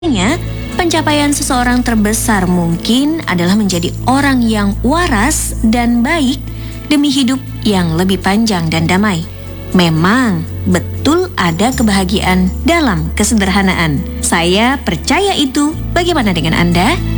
Pencapaian seseorang terbesar mungkin adalah menjadi orang yang waras dan baik demi hidup yang lebih panjang dan damai. Memang betul ada kebahagiaan dalam kesederhanaan. Saya percaya itu. Bagaimana dengan Anda?